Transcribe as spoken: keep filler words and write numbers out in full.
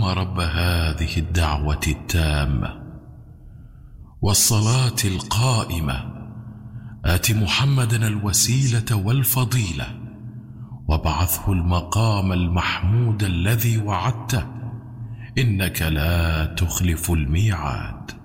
رب هذه الدعوة التامة والصلاة القائمة آت محمدا الوسيلة والفضيلة وابعثه المقام المحمود الذي وعدته إنك لا تخلف الميعاد.